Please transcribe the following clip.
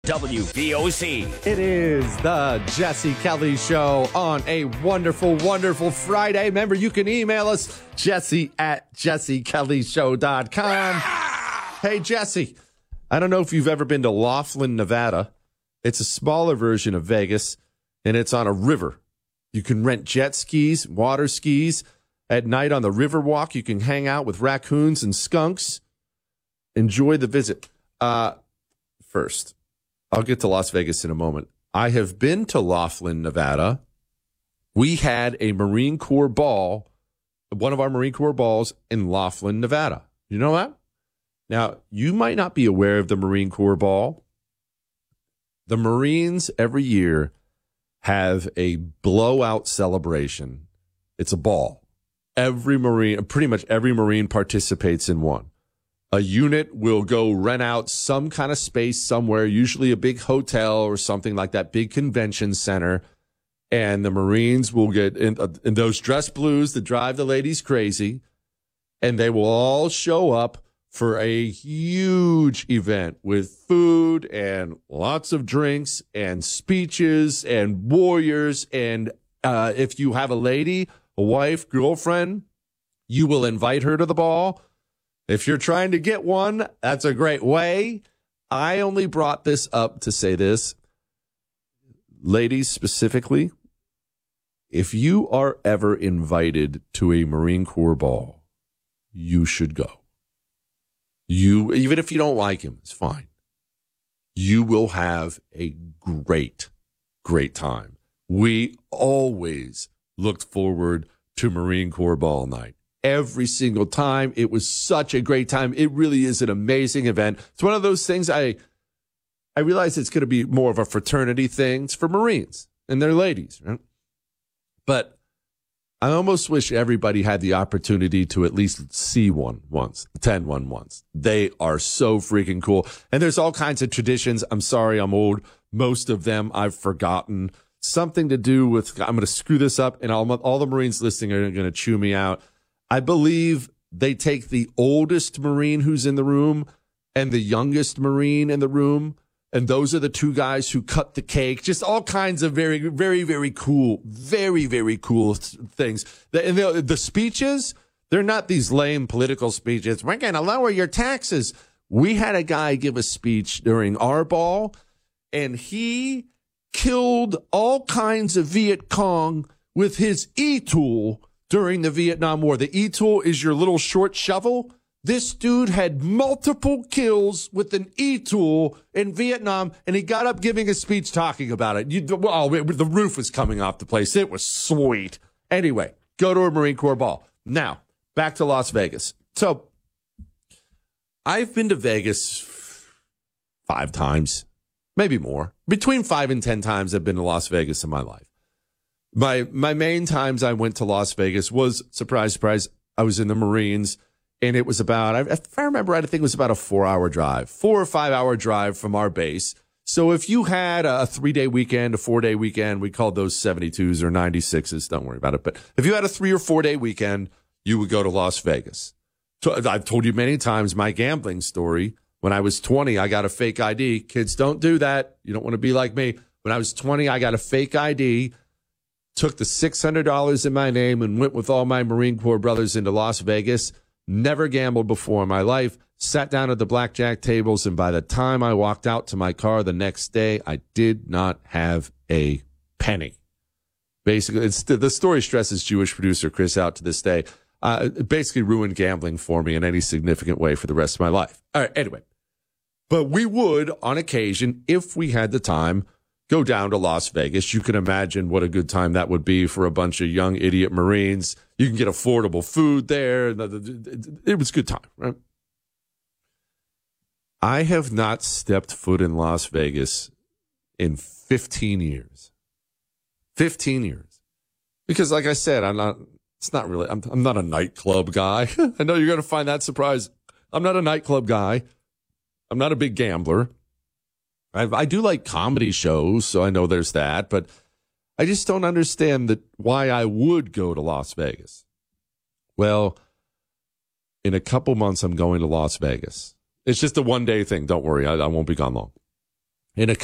WVOC. It is the Jesse Kelly Show on a wonderful, wonderful Friday. Remember, you can email us, jesse@jessekellyshow.com. Hey, Jesse, I don't know if you've ever been to Laughlin, Nevada. It's a smaller version of Vegas, and it's on a river. You can rent jet skis, water skis. At night on the Riverwalk, you can hang out with raccoons and skunks. Enjoy the visit. First, I'll get to Las Vegas in a moment. I have been to Laughlin, Nevada. We had a Marine Corps ball, one of our Marine Corps balls in Laughlin, Nevada. You know that? Now, you might not be aware of the Marine Corps ball. The Marines every year have a blowout celebration. It's a ball. Pretty much every Marine participates in one. A unit will go rent out some kind of space somewhere, usually a big hotel or something like that, big convention center. And the Marines will get in those dress blues that drive the ladies crazy. And they will all show up for a huge event with food and lots of drinks and speeches and warriors. And if you have a lady, a wife, girlfriend, you will invite her to the ball. If you're trying to get one, that's a great way. I only brought this up to say this. Ladies specifically, if you are ever invited to a Marine Corps ball, you should go. Even if you don't like him, it's fine. You will have a great, great time. We always looked forward to Marine Corps ball night. Every single time. It was such a great time. It really is an amazing event. It's one of those things I realize it's going to be more of a fraternity thing. It's for Marines and their ladies, right? But I almost wish everybody had the opportunity to at least see one once, attend one once. They are so freaking cool. And there's all kinds of traditions. I'm sorry, I'm old. Most of them I've forgotten. Something to do with, I'm going to screw this up, and all the Marines listening are going to chew me out. I believe they take the oldest Marine who's in the room and the youngest Marine in the room, and those are the two guys who cut the cake. Just all kinds of very, very, very cool things. And the speeches, they're not these lame political speeches. We're going to lower your taxes. We had a guy give a speech during our ball, and he killed all kinds of Viet Cong with his E-tool during the Vietnam War. The E-tool is your little short shovel. This dude had multiple kills with an E-tool in Vietnam, and he got up giving a speech talking about it. The roof was coming off the place. It was sweet. Anyway, go to a Marine Corps ball. Now, back to Las Vegas. So, I've been to Vegas 5 times, maybe more. Between 5 and 10 times I've been to Las Vegas in my life. My main times I went to Las Vegas was, surprise, surprise, I was in the Marines, and it was about, if I remember right, I think it was about a 4-hour drive, 4 or 5 hour drive from our base. So if you had a 3-day weekend, a 4-day weekend, we called those 72s or 96s, don't worry about it. But if you had a 3 or 4 day weekend, you would go to Las Vegas. So I've told you many times my gambling story. When I was 20, I got a fake ID. Kids, don't do that. You don't want to be like me. When I was 20, I got a fake ID. Took the $600 in my name and went with all my Marine Corps brothers into Las Vegas. Never gambled before in my life. Sat down at the blackjack tables, and by the time I walked out to my car the next day, I did not have a penny. Basically, the story stresses Jewish producer Chris out to this day. It basically ruined gambling for me in any significant way for the rest of my life. All right, anyway. But we would, on occasion, if we had the time, go down to Las Vegas. You can imagine what a good time that would be for a bunch of young idiot Marines. You can get affordable food there. It was a good time, right? I have not stepped foot in Las Vegas in 15 years. 15 years. Because like I said, I'm not a nightclub guy. I know you're going to find that surprising. I'm not a nightclub guy. I'm not a big gambler. I do like comedy shows, so I know there's that, but I just don't understand why I would go to Las Vegas. Well, in a couple months, I'm going to Las Vegas. It's just a one-day thing. Don't worry. I won't be gone long. in a